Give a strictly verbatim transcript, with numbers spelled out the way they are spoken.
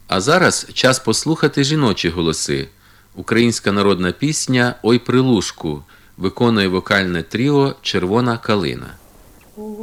А зараз час послухати жіночі голоси. Українська народна пісня «Ой прилушку» виконує вокальне тріо «Червона калина».